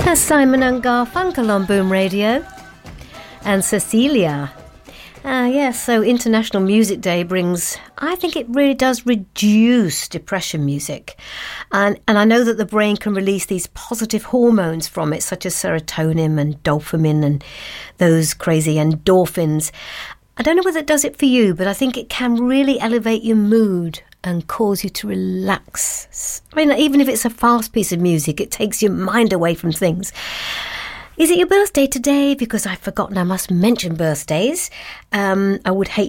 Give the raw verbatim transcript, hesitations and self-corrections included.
That's Simon and Garfunkel on Boom Radio. And Cecilia. Uh, yes, so International Music Day brings, I think it really does reduce depression music. And, and I know that the brain can release these positive hormones from it, such as serotonin and dopamine and those crazy endorphins. I don't know whether it does it for you, but I think it can really elevate your mood and cause you to relax. I mean, even if it's a fast piece of music, it takes your mind away from things. Is it your birthday today? Because I've forgotten I must mention birthdays. Um, I would hate